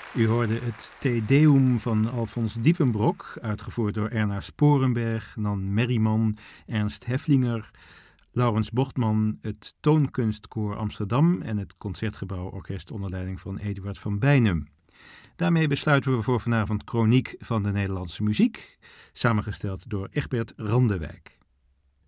U hoorde het Te Deum van Alfons Diepenbrok, uitgevoerd door Erna Sporenberg, Nan Merriman, Ernst Hefflinger, Laurens Bochtman, het Toonkunstkoor Amsterdam en het Concertgebouworkest onder leiding van Eduard van Bijnem. Daarmee besluiten we voor vanavond Chroniek van de Nederlandse muziek, samengesteld door Egbert Randewijk.